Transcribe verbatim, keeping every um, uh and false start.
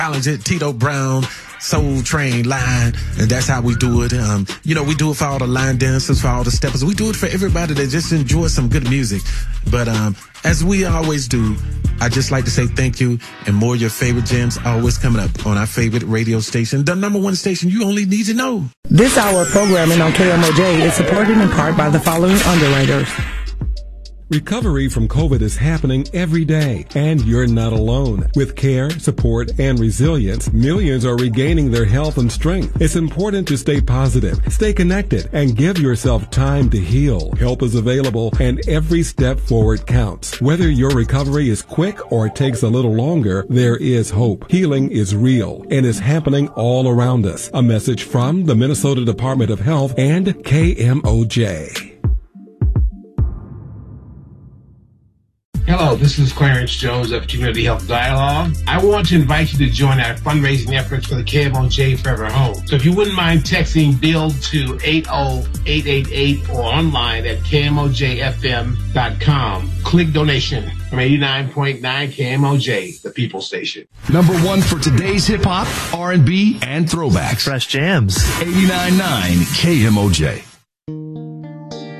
talented Tito Brown Soul Train line, and that's how we do it. Um, you know, we do it for all the line dancers, for all the steppers. We do it for everybody that just enjoys some good music. But um, as we always do, I just like to say thank you, and more of your favorite gems always coming up on our favorite radio station, the number one station you only need to know. This hour of programming on K M O J is supported in part by the following underwriters. Recovery from COVID is happening every day, and you're not alone. With care, support, and resilience, millions are regaining their health and strength. It's important to stay positive, stay connected, and give yourself time to heal. Help is available, and every step forward counts. Whether your recovery is quick or takes a little longer, there is hope. Healing is real and is happening all around us. A message from the Minnesota Department of Health and K M O J. Hello, this is Clarence Jones of Community Health Dialogue. I want to invite you to join our fundraising efforts for the K M O J Forever Home. So if you wouldn't mind texting BUILD to eight oh eight eight eight or online at K M O J F M dot com. Click donation from eighty-nine point nine K M O J, the People Station. Number one for today's hip-hop, R and B, and throwbacks. Fresh jams. eighty-nine point nine K M O J.